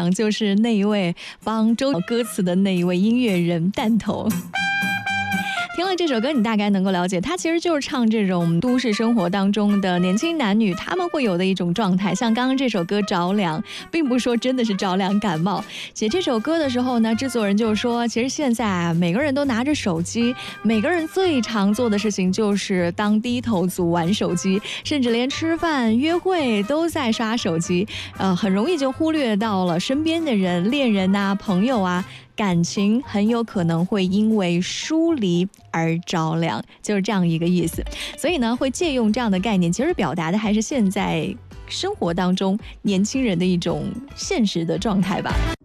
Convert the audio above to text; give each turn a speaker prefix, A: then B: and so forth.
A: 想就是那一位帮周歌词的那一位音乐人弹头。听了这首歌，你大概能够了解，它其实就是唱这种都市生活当中的年轻男女他们会有的一种状态。像刚刚这首歌着凉，并不是说真的是着凉感冒。写这首歌的时候呢，制作人就说，其实现在啊，每个人都拿着手机，每个人最常做的事情就是当低头族玩手机，甚至连吃饭、约会都在刷手机，很容易就忽略到了身边的人、恋人啊、朋友啊。感情很有可能会因为疏离而着凉，就是这样一个意思。所以呢，会借用这样的概念，其实表达的还是现在生活当中年轻人的一种现实的状态吧。